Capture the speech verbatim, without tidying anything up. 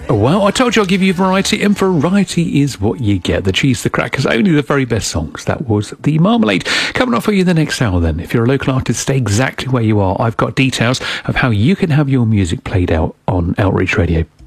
Well, I told you I'll give you variety, and variety is what you get. The Cheese, the Crackers, only the very best songs. That was the Marmalade. Coming up for you the next hour then. If you're a local artist, stay exactly where you are. I've got details of how you can have your music played out on Outreach Radio.